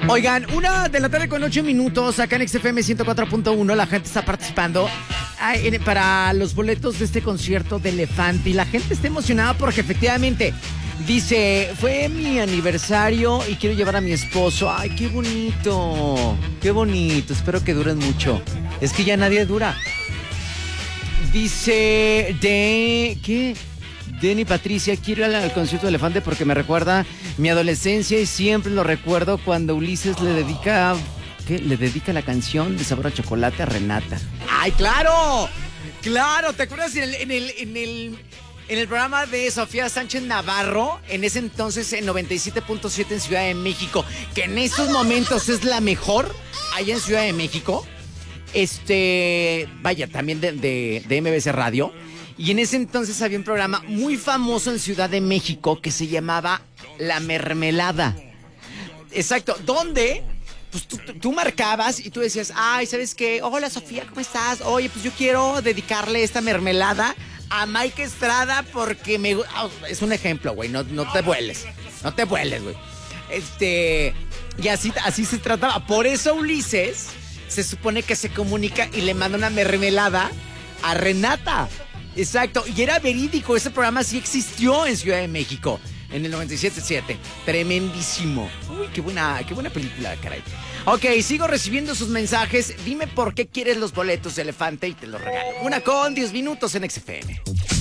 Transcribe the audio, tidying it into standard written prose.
Oigan, 1:08 acá en XFM 104.1. La gente está participando para los boletos de este concierto de Elefante. Y la gente está emocionada porque efectivamente dice, fue mi aniversario y quiero llevar a mi esposo. Ay, qué bonito. Qué bonito. Espero que duren mucho. Es que ya nadie dura. Dice ¿qué? Denny Patricia, quiero ir al concierto de Elefante porque me recuerda mi adolescencia y siempre lo recuerdo cuando Ulises le dedica la canción de Sabor a Chocolate a Renata. ¡Ay, claro! ¡Claro! ¿Te acuerdas en el programa de Sofía Sánchez Navarro? En ese entonces, en 97.7 en Ciudad de México, que en estos momentos es la mejor allá en Ciudad de México. Vaya, también de MBC Radio. Y en ese entonces había un programa muy famoso en Ciudad de México que se llamaba La Mermelada. Exacto, donde pues tú marcabas y tú decías, ay, ¿sabes qué? Hola, Sofía, ¿cómo estás? Oye, pues yo quiero dedicarle esta mermelada a Mike Estrada porque me... es un ejemplo, güey, no te vueles. No te vueles, güey. Y así se trataba. Por eso Ulises se supone que se comunica y le manda una mermelada a Renata. Exacto, y era verídico, ese programa sí existió en Ciudad de México, en el 97.7, tremendísimo. Uy, qué buena película, caray. Ok, sigo recibiendo sus mensajes, dime por qué quieres los boletos de Elefante y te los regalo. 1:10 en XFM.